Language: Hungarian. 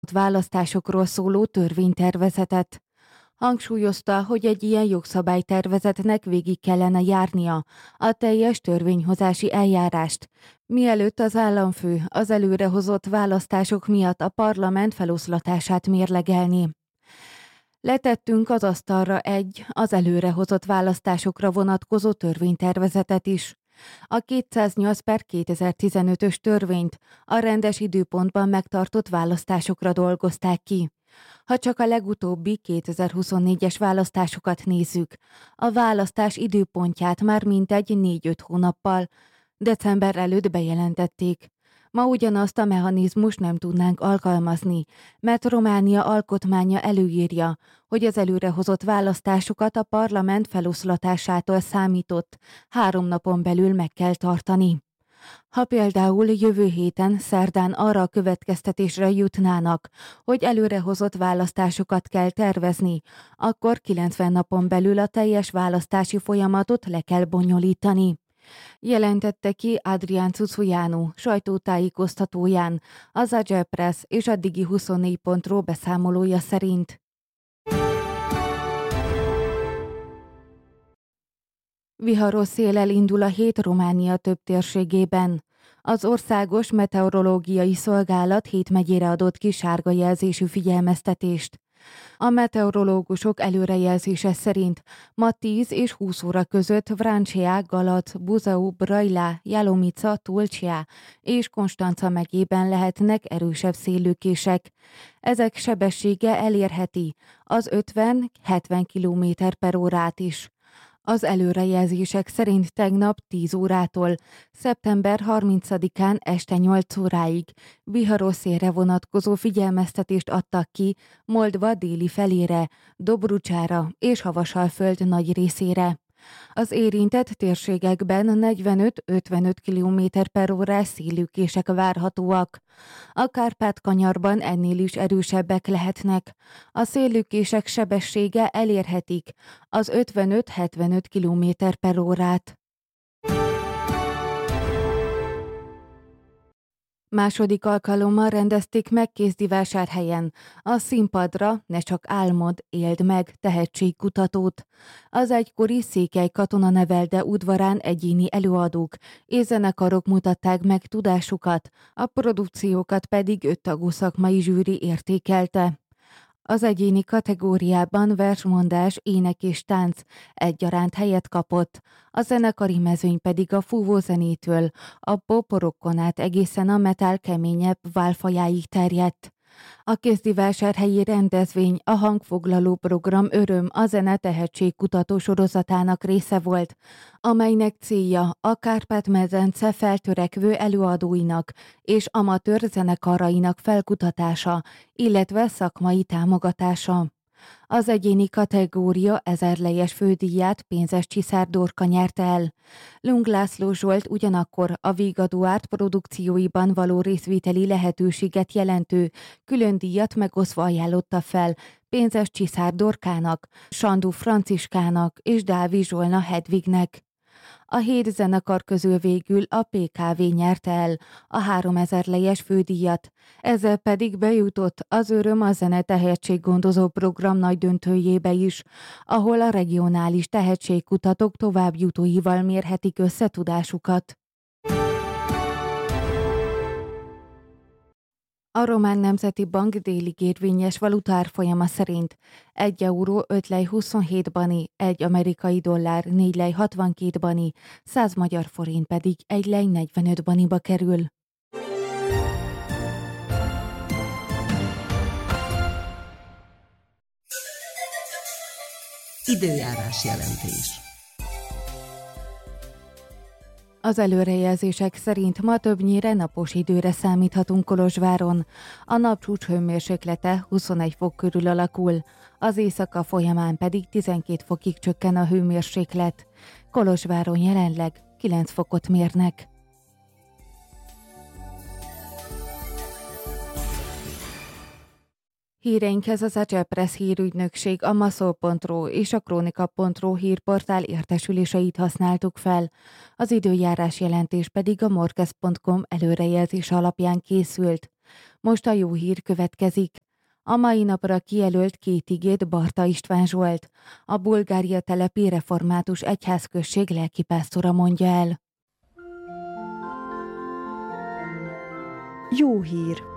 választásokról szóló törvénytervezetet. Hangsúlyozta, hogy egy ilyen jogszabálytervezetnek végig kellene járnia a teljes törvényhozási eljárást, mielőtt az államfő az előrehozott választások miatt a parlament feloszlatását mérlegelni. Letettünk az asztalra az előrehozott választásokra vonatkozó törvénytervezetet is. A 208/2015-ös törvényt a rendes időpontban megtartott választásokra dolgozták ki. Ha csak a legutóbbi 2024-es választásokat nézzük, a választás időpontját már mintegy 4-5 hónappal, december előtt bejelentették. Ma ugyanazt a mechanizmust nem tudnánk alkalmazni, mert Románia alkotmánya előírja, hogy az előrehozott választásokat a parlament feloszlatásától számított 3 napon belül meg kell tartani. Ha például jövő héten szerdán arra a következtetésre jutnának, hogy előrehozott választásokat kell tervezni, akkor 90 napon belül a teljes választási folyamatot le kell bonyolítani. Jelentette ki Adrián Cucujánu sajtótájékoztatóján az Agyelpress és a Digi24.ro beszámolója szerint. Viharos széllel indul a hét Románia több térségében. Az Országos Meteorológiai Szolgálat 7 megyére adott ki sárga jelzésű figyelmeztetést. A meteorológusok előrejelzése szerint ma 10 és 20 óra között Vrancea, Galac, Buzău, Brăila, Jalomica, Tulcea és Constanța megyében lehetnek erősebb széllökések. Ezek sebessége elérheti az 50-70 km/órát is. Az előrejelzések szerint tegnap 10 órától szeptember 30-án este 8 óráig viharos szélre vonatkozó figyelmeztetést adtak ki Moldva déli felére, Dobrucsára és Havasalföld nagy részére. Az érintett térségekben 45-55 km/órás széllökések várhatóak. A Kárpát-kanyarban ennél is erősebbek lehetnek. A széllökések sebessége elérhetik az 55-75 km/órát. Második alkalommal rendezték meg Kézdivásárhelyen a Színpadra Ne csak álmod, éld meg tehetségkutatót. Az egykori Székely Katonanevelde udvarán egyéni előadók és zenekarok mutatták meg tudásukat, a produkciókat pedig 5 tagú szakmai zsűri értékelte. Az egyéni kategóriában versmondás, ének és tánc egyaránt helyet kapott, a zenekari mezőny pedig a fúvózenétől a pop-rockon át egészen a metal keményebb válfajáig terjedt. A kézdivásárhelyi rendezvény a hangfoglaló program Öröm a zene tehetségkutató sorozatának része volt, amelynek célja a Kárpát-medence feltörekvő előadóinak és amatőr zenekarainak felkutatása, illetve szakmai támogatása. Az egyéni kategória 1000 lejes fődíját Pénzes Csiszár Dorka nyerte el. Lung László Zsolt ugyanakkor a Vigadó Árt produkcióiban való részvételi lehetőséget jelentő külön díjat megosztva ajánlotta fel Pénzes Csiszár Dorkának, Sandú Franciskának és Dávi Zsolna Hedvignek. A 7 zenekar közül végül a PKV nyerte el a 3000 lejes fődíjat, ezzel pedig bejutott az Öröm a zene tehetséggondozó program nagy döntőjébe is, ahol a regionális tehetségkutatók továbbjutóival mérhetik össze tudásukat. A Román Nemzeti Bank délig érvényes valutárfolyama szerint 1 euró 5 lej 27 bani, 1 amerikai dollár 4 lej 62 bani, 100 magyar forint pedig 1 lej 45 baniba kerül. Időjárás jelentés. Az előrejelzések szerint ma többnyire napos időre számíthatunk Kolozsváron. A napcsúcs hőmérséklete 21 fok körül alakul, az éjszaka folyamán pedig 12 fokig csökken a hőmérséklet. Kolozsváron jelenleg 9 fokot mérnek. Híreinkhez az Agyelpress hírügynökség, a maszol.ro és a kronika.ro hírportál értesüléseit használtuk fel. Az időjárás jelentés pedig a morkez.com előrejelzés alapján készült. Most a jó hír következik. A mai napra kijelölt 2 igét Barta István Zsolt, a Bulgária telepi református egyházközség lelkipásztora mondja el. Jó hír!